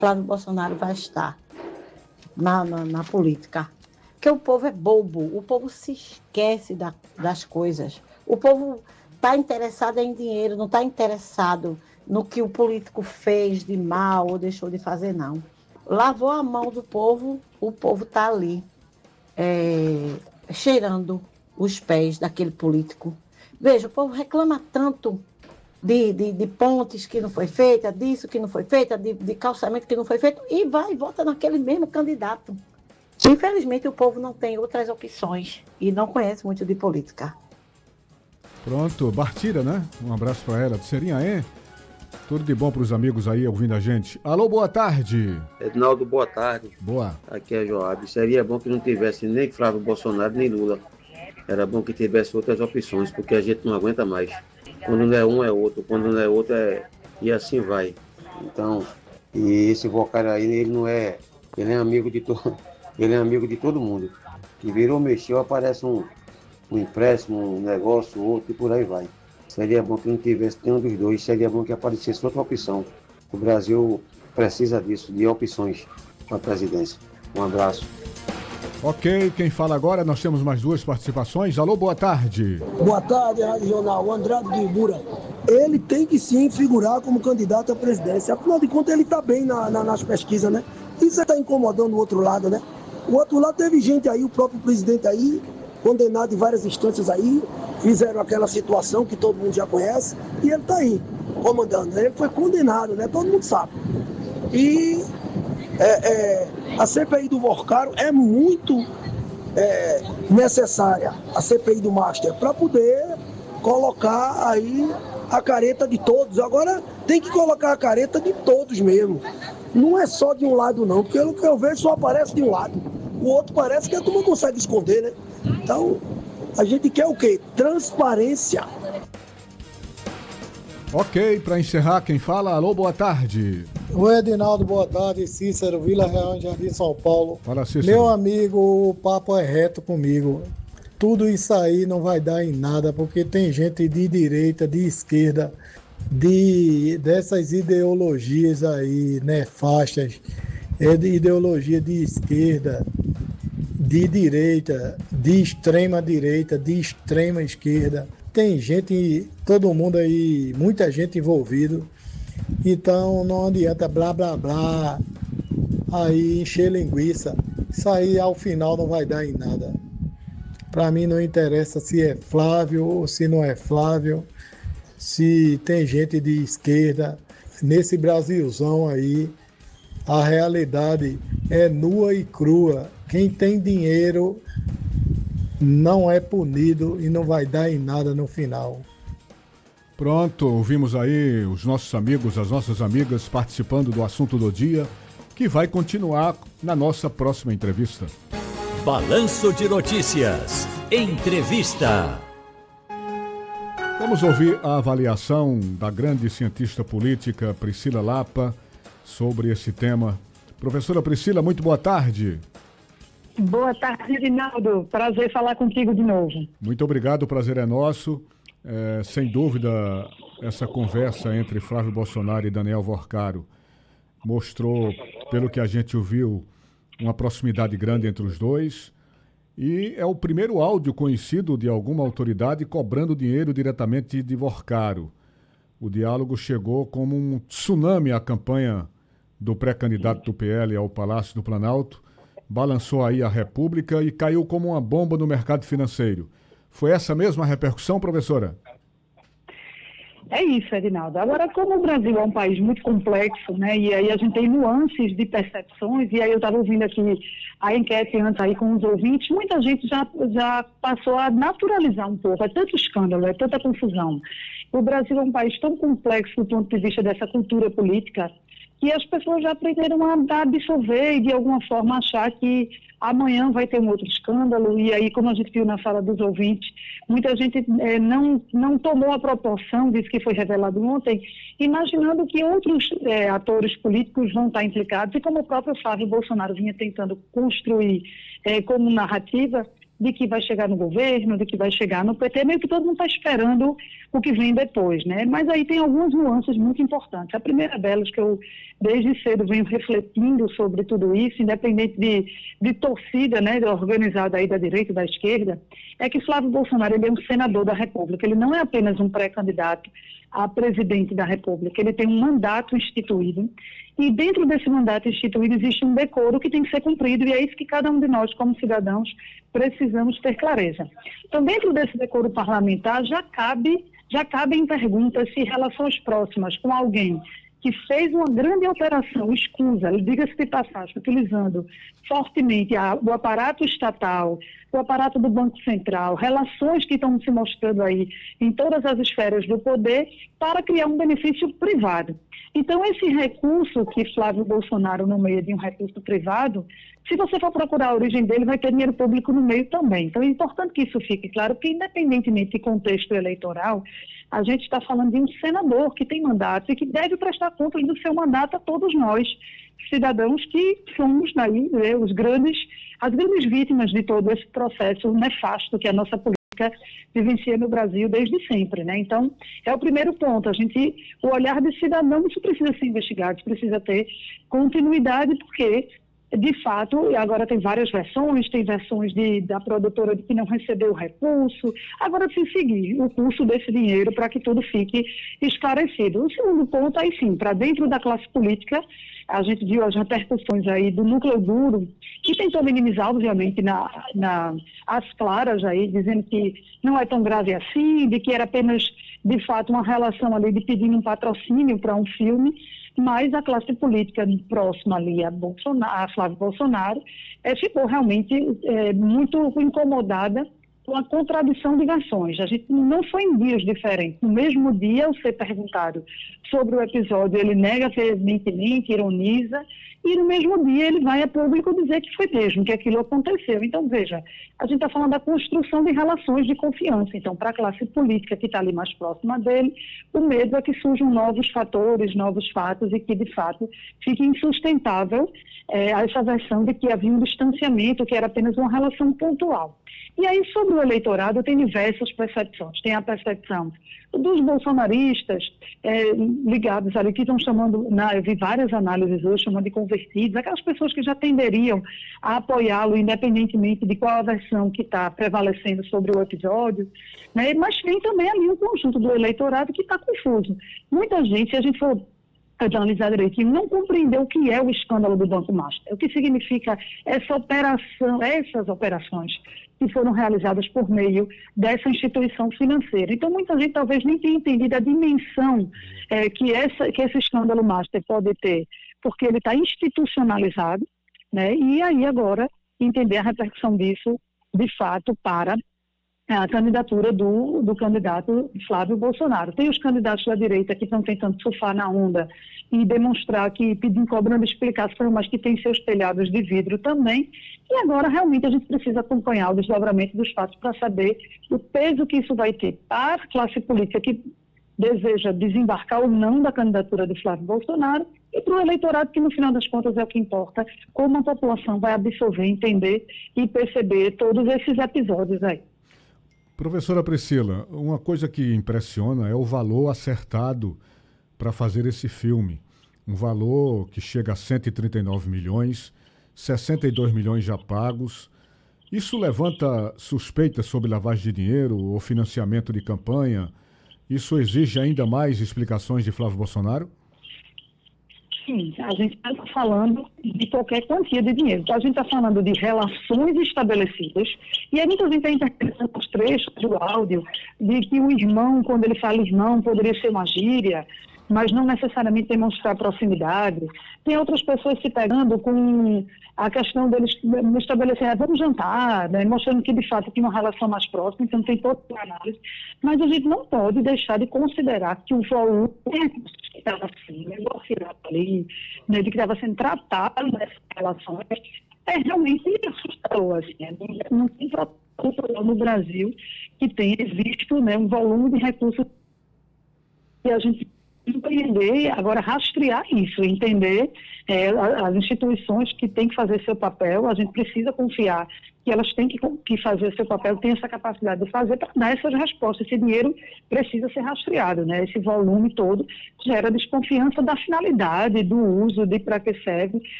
Flávio Bolsonaro vai estar na política. Porque o povo é bobo, o povo se esquece das coisas. O povo está interessado em dinheiro, não está interessado no que o político fez de mal ou deixou de fazer, não. Lavou a mão do povo, o povo está ali, cheirando os pés daquele político. Veja, o povo reclama tanto de pontes que não foi feita, disso que não foi feita, de calçamento que não foi feito, e vai e vota naquele mesmo candidato. Infelizmente, o povo não tem outras opções e não conhece muito de política. Pronto, Bartira, né? Um abraço para ela. Serinhaém, tudo de bom para os amigos aí ouvindo a gente. Alô, boa tarde. Edinaldo, boa tarde. Boa. Aqui é Joab. Seria bom que não tivesse nem Flávio Bolsonaro, nem Lula. Era bom que tivesse outras opções, porque a gente não aguenta mais. Quando não é um, é outro. Quando não é outro, é... E assim vai. Então, e esse Vocário aí, ele não é... Ele é amigo de todo... Ele é amigo de todo mundo. Que virou, mexeu, aparece um empréstimo, um negócio, outro e por aí vai. Seria bom que não tivesse nenhum dos dois, seria bom que aparecesse outra opção. O Brasil precisa disso, de opções para a presidência. Um abraço. Ok, quem fala agora, nós temos mais duas participações. Alô, boa tarde. Boa tarde, Rádio Jornal. O Andrade de Ibura. Ele tem que sim figurar como candidato à presidência. Afinal de contas, ele está bem nas pesquisas, né? Isso está incomodando o outro lado, né? O outro lado teve gente aí, o próprio presidente aí, condenado em várias instâncias aí, fizeram aquela situação que todo mundo já conhece, e ele está aí, comandando. Ele foi condenado, né? Todo mundo sabe. E a CPI do Vocário é muito necessária, a CPI do Master, para poder colocar aí a careta de todos. Agora tem que colocar a careta de todos mesmo. Não é só de um lado não, porque o que eu vejo só aparece de um lado. O outro parece que a turma consegue esconder, né? Então, a gente quer o quê? Transparência. Ok, para encerrar, quem fala? Alô, boa tarde. Oi, Edinaldo, boa tarde. Cícero, Vila Real, em Jardim, São Paulo. Fala, Cícero. Meu amigo, o papo é reto comigo. Tudo isso aí não vai dar em nada, porque tem gente de direita, de esquerda, dessas ideologias aí nefastas, de ideologia de esquerda, de direita, de extrema direita, de extrema esquerda. Tem gente, todo mundo aí, muita gente envolvido. Então não adianta blá blá blá, aí encher linguiça. Isso aí ao final não vai dar em nada. Para mim não interessa se é Flávio ou se não é Flávio, se tem gente de esquerda. Nesse Brasilzão aí, a realidade é nua e crua. Quem tem dinheiro não é punido e não vai dar em nada no final. Pronto, ouvimos aí os nossos amigos, as nossas amigas participando do assunto do dia, que vai continuar na nossa próxima entrevista. Balanço de Notícias. Entrevista. Vamos ouvir a avaliação da grande cientista política Priscila Lapa sobre esse tema. Professora Priscila, muito boa tarde. Boa tarde, Rinaldo. Prazer falar contigo de novo. Muito obrigado, o prazer é nosso. Sem dúvida, essa conversa entre Flávio Bolsonaro e Daniel Vocário mostrou, pelo que a gente ouviu, uma proximidade grande entre os dois. E é o primeiro áudio conhecido de alguma autoridade cobrando dinheiro diretamente de Vocário. O diálogo chegou como um tsunami à campanha do pré-candidato do PL ao Palácio do Planalto, balançou aí a República e caiu como uma bomba no mercado financeiro. Foi essa mesma repercussão, professora? É isso, Edinaldo. Agora, como o Brasil é um país muito complexo, né, e aí a gente tem nuances de percepções, e aí eu estava ouvindo aqui a enquete antes aí com os ouvintes, muita gente já passou a naturalizar um pouco, é tanto escândalo, é tanta confusão. O Brasil é um país tão complexo do ponto de vista dessa cultura política, que as pessoas já aprenderam a absorver e de alguma forma achar que amanhã vai ter um outro escândalo, e aí, como a gente viu na fala dos ouvintes, muita gente não tomou a proporção disso que foi revelado ontem, imaginando que outros atores políticos vão estar implicados, e como o próprio Flávio Bolsonaro vinha tentando construir como narrativa, de que vai chegar no governo, de que vai chegar no PT, meio que todo mundo está esperando o que vem depois, né? Mas aí tem algumas nuances muito importantes. A primeira delas, que eu desde cedo venho refletindo sobre tudo isso, independente de torcida, né, organizada aí da direita e da esquerda, é que Flávio Bolsonaro, ele é um senador da República, ele não é apenas um pré-candidato a presidente da República, ele tem um mandato instituído, e dentro desse mandato instituído existe um decoro que tem que ser cumprido, e é isso que cada um de nós, como cidadãos, precisamos ter clareza. Então, dentro desse decoro parlamentar, já cabem perguntas se relações próximas com alguém que fez uma grande operação escusa, diga-se de passagem, utilizando fortemente o aparato estatal, o aparato do Banco Central, relações que estão se mostrando aí em todas as esferas do poder, para criar um benefício privado. Então, esse recurso que Flávio Bolsonaro nomeia de um recurso privado, se você for procurar a origem dele, vai ter dinheiro público no meio também. Então, é importante que isso fique claro, porque independentemente de contexto eleitoral, a gente está falando de um senador que tem mandato e que deve prestar contas do seu mandato a todos nós, cidadãos que somos daí, né, as grandes vítimas de todo esse processo nefasto que a nossa política vivencia no Brasil desde sempre, né? Então, é o primeiro ponto. O olhar de cidadão, isso precisa ser investigado, isso precisa ter continuidade, porque de fato, agora tem várias versões, tem versões da produtora de que não recebeu o recurso. Agora se seguir o curso desse dinheiro para que tudo fique esclarecido. O segundo ponto, aí sim, para dentro da classe política, a gente viu as repercussões aí do núcleo duro, que tentou minimizar, obviamente, às claras aí, dizendo que não é tão grave assim, de que era apenas, de fato, uma relação ali de pedindo um patrocínio para um filme, mas a classe política próxima ali a Flávio Bolsonaro ficou realmente muito incomodada com a contradição de versões. A gente não foi em dias diferentes. No mesmo dia, ao ser perguntado sobre o episódio, ele nega veementemente, ironiza, e no mesmo dia ele vai a público dizer que foi mesmo, que aquilo aconteceu. Então, veja, a gente está falando da construção de relações de confiança. Então, para a classe política que está ali mais próxima dele, o medo é que surjam novos fatores, novos fatos, e que, de fato, fique insustentável essa versão de que havia um distanciamento, que era apenas uma relação pontual. E aí, sobre o eleitorado, tem diversas percepções. Tem a percepção dos bolsonaristas ligados ali, que estão chamando, eu vi várias análises hoje, chamando de convertidos, aquelas pessoas que já tenderiam a apoiá-lo, independentemente de qual a versão que está prevalecendo sobre o episódio, né? Mas tem também ali um conjunto do eleitorado que está confuso. Muita gente, se a gente for analisar direitinho, não compreendeu o que é o escândalo do Banco Master, o que significa essas operações que foram realizadas por meio dessa instituição financeira. Então, muita gente talvez nem tenha entendido a dimensão que esse escândalo Master pode ter, porque ele está institucionalizado, né? E aí agora entender a repercussão disso, de fato, para a candidatura do candidato Flávio Bolsonaro. Tem os candidatos da direita que estão tentando surfar na onda e demonstrar que, cobrando explicação, mas que tem seus telhados de vidro também. E agora, realmente, a gente precisa acompanhar o desdobramento dos fatos para saber o peso que isso vai ter para a classe política que deseja desembarcar ou não da candidatura de Flávio Bolsonaro, e para o eleitorado, que no final das contas é o que importa, como a população vai absorver, entender e perceber todos esses episódios aí. Professora Priscila, uma coisa que impressiona é o valor acertado para fazer esse filme. Um valor que chega a 139 milhões, 62 milhões já pagos. Isso levanta suspeitas sobre lavagem de dinheiro ou financiamento de campanha? Isso exige ainda mais explicações de Flávio Bolsonaro? Sim, a gente está falando de qualquer quantia de dinheiro. Então, a gente está falando de relações estabelecidas, e aí muita gente está interpretando os trechos do áudio de que o irmão, quando ele fala irmão, poderia ser uma gíria, mas não necessariamente demonstrar proximidade. Tem outras pessoas se pegando com a questão deles estabelecer, vamos jantar, né, mostrando que de fato tem uma relação mais próxima, então tem toda uma análise. Mas a gente não pode deixar de considerar que o volume que estava sendo negociado ali, né, de que estava sendo tratado nessas relações, é realmente assustador. Assim, não tem protocolo no Brasil que tenha visto, né, um volume de recursos que a gente Compreender, agora rastrear isso, entender as instituições que têm que fazer seu papel, a gente precisa confiar que elas têm que fazer seu papel, têm essa capacidade de fazer para dar essas respostas. Esse dinheiro precisa ser rastreado, né? Esse volume todo gera desconfiança da finalidade, do uso, de para que serve.